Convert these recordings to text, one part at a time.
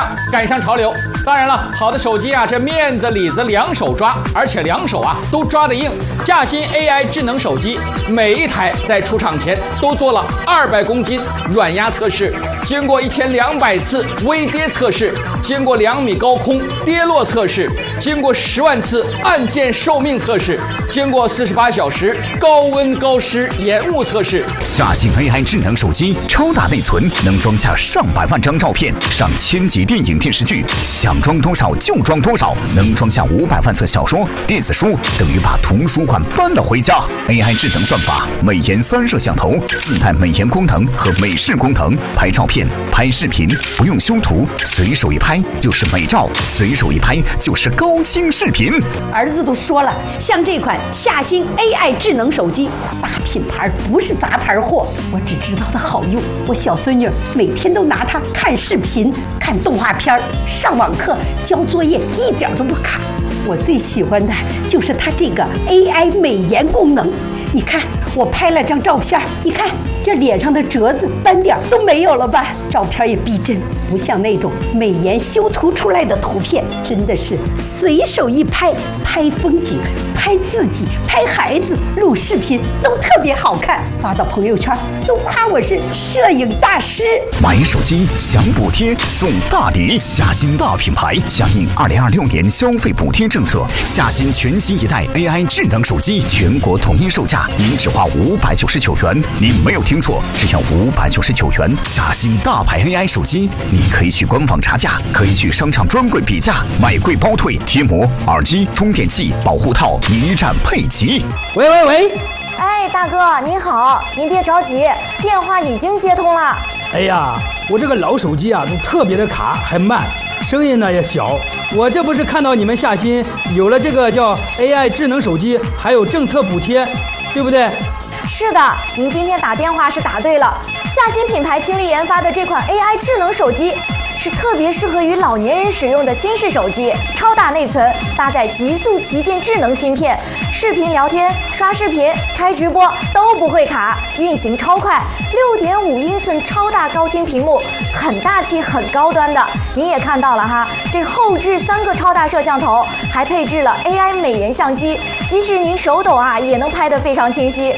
样赶上潮流。当然了，好的手机啊，这面子里子两手抓，而且两手啊都抓得硬。驾新 AI 智能手机每一台在出厂前都做了200公斤软压测试，经过1200次微跌测试，经过2米高空跌落测试，经过10万次按键寿命测试，经过48小时高温高湿延误测试。 夏信 AI 智能手机超大内存，能装下上百万张照片，上1000集电影电视剧，想装多少就装多少，能装下500万册小说、电子书，等于把图书馆搬了回家。AI 智能算法，美颜3摄像头，自带美颜功能和美视功能，拍照片、拍视频不用修图，随手一拍就是美照，随手一拍就是高清视频。 儿子都说了，像这款夏新 AI 智能手机，大品牌不是杂牌货，我只知道它好用。我小孙女每天都拿它看视频、看动画片、上网课、交作业，一点都不卡。我最喜欢的就是它这个 AI 美颜功能。你看，我拍了张照片，你看这脸上的褶子、斑点都没有了吧？照片也逼真，不像那种美颜修图出来的图片，真的是随手一拍，拍风景、拍自己、拍孩子、录视频都特别好看，发到朋友圈都夸我是摄影大师。 买手机享补贴送大礼，夏新大品牌响应2026年消费补贴政策，夏新全新一代 AI 智能手机全国统一售价，您只花599元，您没有听错，只要599元。夏新大牌 AI 手机，你可以去官网查价，可以去商场专柜比价，买贵包退，贴膜、耳机、充电器、保护套一站配齐。 喂， 哎，大哥您好，您别着急，电话已经接通了。 哎呀，我这个老手机啊，就特别的卡，还慢，声音呢也小。我这不是看到你们夏新有了这个叫 AI 智能手机，还有政策补贴，对不对？ 是的，您今天打电话是打对了。夏新品牌倾力研发的这款 AI 智能手机，是特别适合于老年人使用的新式手机，超大内存，搭载极速旗舰智能芯片，视频聊天、刷视频、开直播都不会卡，运行超快，6.5英寸超大高清屏幕，很大气、很高端的。您也看到了哈，这后置3个超大摄像头，还配置了 AI 美颜相机，即使您手抖啊，也能拍得非常清晰。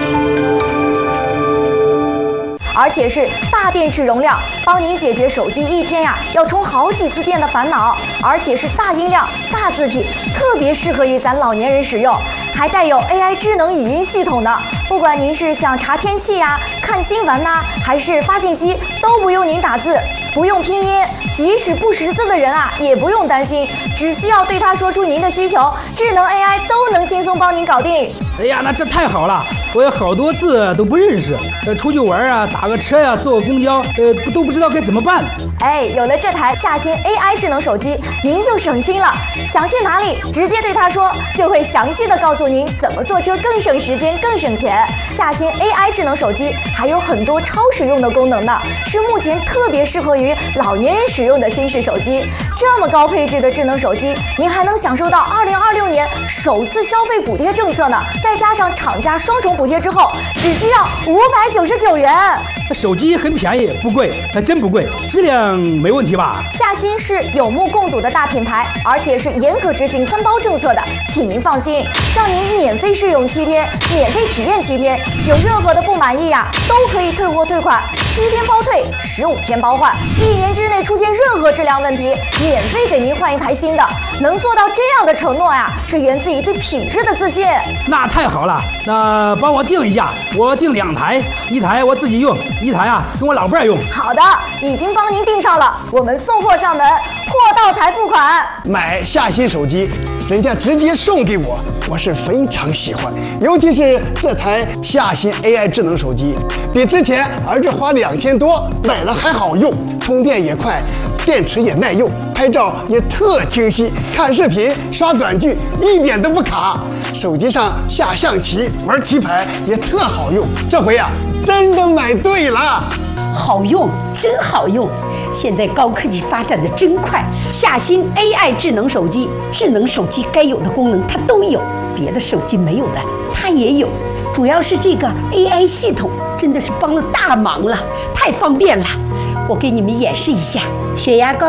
而且是大电池容量，帮您解决手机一天要充好几次电的烦恼。而且是大音量、大字体，特别适合于咱老年人使用。还带有 AI 智能语音系统的，不管您是想查天气看新闻还是发信息，都不用您打字，不用拼音，即使不识字的人也不用担心，只需要对它说出您的需求，智能 AI 都能轻松帮您搞定。 哎呀，那这太好了！我有好多字都不认识，出去玩打个车坐个公交，都不知道该怎么办。 哎，有了这台夏新 AI 智能手机，您就省心了。想去哪里，直接对它说，就会详细的告诉您怎么坐车更省时间、更省钱。夏新 AI 智能手机还有很多超实用的功能呢，是目前特别适合于老年人使用的新式手机。这么高配置的智能手机，您还能享受到2026年首次消费补贴政策呢，再加上厂家双重补贴之后，只需要599元。 手机很便宜，不贵，还真不贵，质量没问题吧？ 夏新是有目共睹的大品牌，而且是严格执行3包政策的，请您放心，让您免费试用7天，免费体验7天，有任何的不满意都可以退货退款，7天包退，15天包换，1年之内出现任何质量问题，免费给您换一台新的。能做到这样的承诺是源自于对品质的自信。 那太好了，那帮我订一下，我订2台，一台我自己用，一台跟我老伴用。 好的，已经帮您订上了，我们送货上门，货到才付款。 买夏新手机，人家直接送给我，我是非常喜欢。尤其是这台夏新 AI 智能手机，比之前儿子花2000多买了还好用，充电也快，电池也耐用，拍照也特清晰，看视频刷短剧一点都不卡，手机上下象棋玩棋牌也特好用。这回真的买对了， 好用，真好用。现在高科技发展的真快，夏新 AI 智能手机，智能手机该有的功能它都有，别的手机没有的它也有。主要是这个 AI 系统真的是帮了大忙了，太方便了。我给你们演示一下，血压高